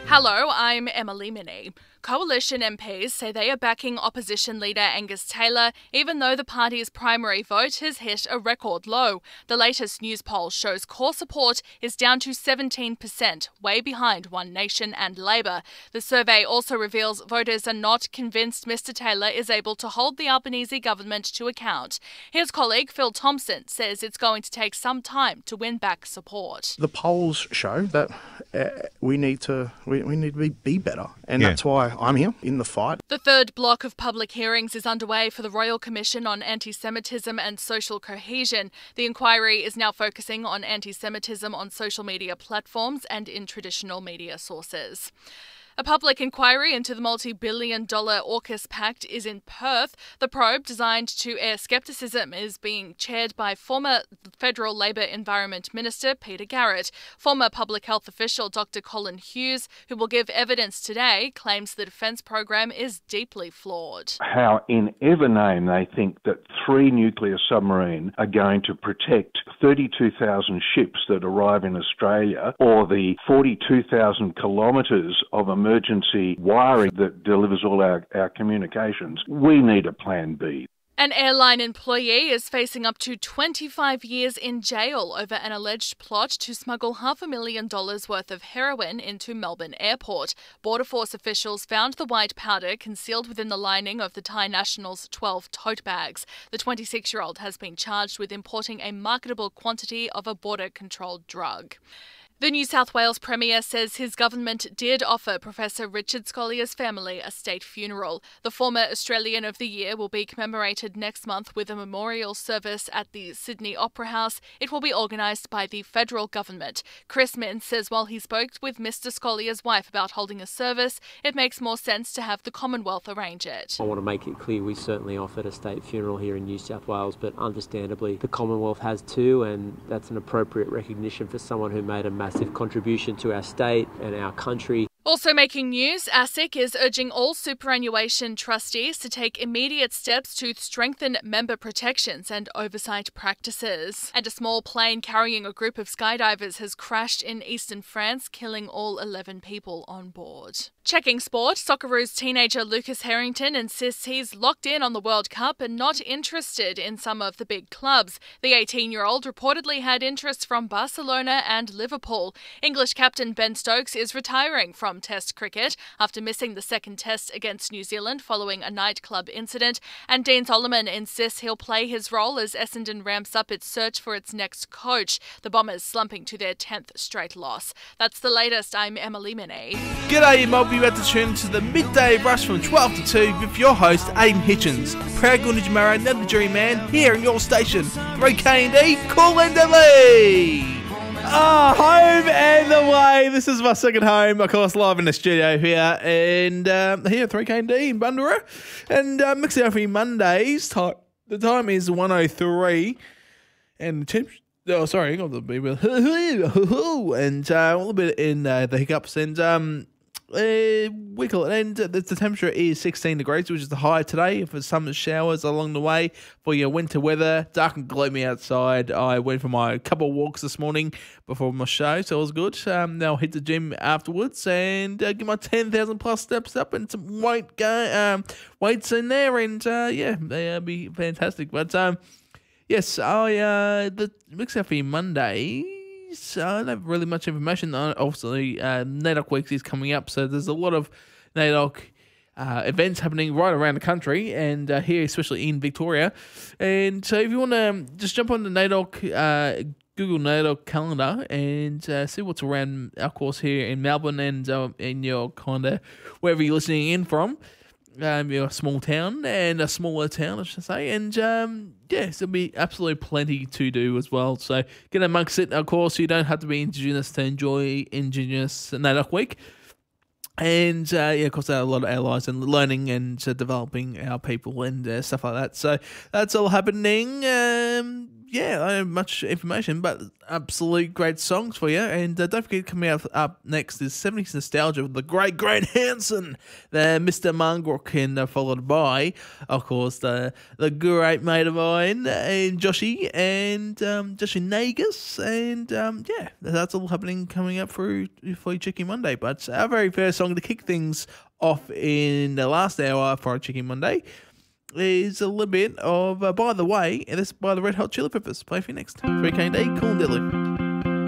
Hello, I'm Emily Minnie. Coalition MPs say they are backing opposition leader Angus Taylor, even though the party's primary vote has hit a record low. The latest news poll shows core support is down to 17%, way behind One Nation and Labor. The survey also reveals voters are not convinced Mr Taylor is able to hold the Albanese government to account. His colleague Phil Thompson says it's going to take some time to win back support. The polls show that we need to be better, and that's why I'm here in the fight. The third block of public hearings is underway for the Royal Commission on Anti-Semitism and Social Cohesion. The inquiry is now focusing on anti-Semitism on social media platforms and in traditional media sources. A public inquiry into the multi-billion-dollar AUKUS pact is in Perth. The probe, designed to air scepticism, is being chaired by former Federal Labor Environment Minister Peter Garrett. Former public health official Dr Colin Hughes, who will give evidence today, claims the defence program is deeply flawed. How in ever name they think that 3 nuclear submarines are going to protect 32,000 ships that arrive in Australia, or the 42,000 kilometres of emergency wiring that delivers all our communications. We need a plan B. An airline employee is facing up to 25 years in jail over an alleged plot to smuggle $500,000 worth of heroin into Melbourne Airport. Border Force officials found the white powder concealed within the lining of the Thai National's 12 tote bags. The 26-year-old has been charged with importing a marketable quantity of a border-controlled drug. The New South Wales Premier says his government did offer Professor Richard Scollier's family a state funeral. The former Australian of the Year will be commemorated next month with a memorial service at the Sydney Opera House. It will be organised by the federal government. Chris Minns says while he spoke with Mr Scollier's wife about holding a service, it makes more sense to have the Commonwealth arrange it. I want to make it clear we certainly offered a state funeral here in New South Wales, but understandably the Commonwealth has too, and that's an appropriate recognition for someone who made a massive contribution to our state and our country. Also making news, ASIC is urging all superannuation trustees to take immediate steps to strengthen member protections and oversight practices. And a small plane carrying a group of skydivers has crashed in eastern France, killing all 11 people on board. Checking sport, Socceroos teenager Lucas Harrington insists he's locked in on the World Cup and not interested in some of the big clubs. The 18-year-old reportedly had interest from Barcelona and Liverpool. English captain Ben Stokes is retiring from Test cricket after missing the second Test against New Zealand following a nightclub incident, and Dean Solomon insists he'll play his role as Essendon ramps up its search for its next coach, the Bombers slumping to their 10th straight loss. That's the latest. I'm Emily Minnie. G'day, you mob. You're about to tune to the midday rush from 12 to 2 with your host, Aidan Hitchens. Proud Gunditj Murray, another jury man, here in your station. 3K&D, call and delete. Home and away. This is my second home, of course, live in the studio here, and here at 3K&D in Bundoora, and mixing up for you Mondays. The time is 1:03, and got the baby, and a little bit in the hiccups, and wiggle, and the temperature is 16 degrees, which is the high today for some showers along the way for your winter weather. Dark and gloomy outside. I went for my couple of walks this morning before my show, so it was good. Now I'll hit the gym afterwards and get my 10,000 plus steps up and some weights in there, and they'll be fantastic. But yes, the mix up for you Monday. So I don't have really much information. Obviously, NAIDOC Week is coming up, so there's a lot of NAIDOC events happening right around the country, and here, especially in Victoria. And so if you want to just jump on the NAIDOC, Google NAIDOC calendar and see what's around our course here in Melbourne and in your kind of wherever you're listening in from. You're a small town and a smaller town, I should say, and there'll be absolutely plenty to do as well. So get amongst it. Of course, you don't have to be Indigenous to enjoy Indigenous NAIDOC Week, and of course, there are a lot of allies and learning and developing our people and stuff like that. So that's all happening. yeah, I don't have much information, but absolute great songs for you. And don't forget, coming up next is 70s Nostalgia with the great Grant Hansen, the Mr. Mangrook, and followed by, of course, the great mate of mine, and Joshy, and Joshy Nagus. And yeah, that's all happening coming up for your Cheeky Monday. But our very first song to kick things off in the last hour for our Cheeky Monday is a little bit of By the Way, and this is by the Red Hot Chili Peppers. Play for you next. 3KD, Cool and Deadly.